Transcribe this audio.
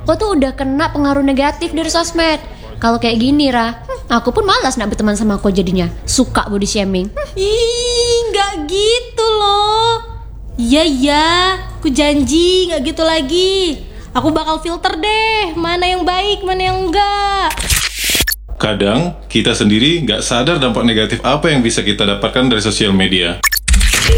Aku tuh udah kena pengaruh negatif dari sosmed. Kalau kayak gini, Ra, aku pun malas nak berteman sama aku jadinya. Suka body shaming. Ih, nggak gitu loh. Iya, aku janji nggak gitu lagi. Aku bakal filter deh, mana yang baik, mana yang enggak. Kadang, kita sendiri nggak sadar dampak negatif apa yang bisa kita dapatkan dari sosial media.